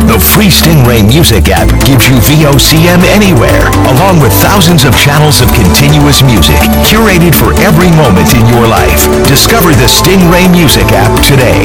The free Stingray Music app gives you VOCM anywhere, along with thousands of channels of continuous music, curated for every moment in your life. Discover the Stingray Music app today.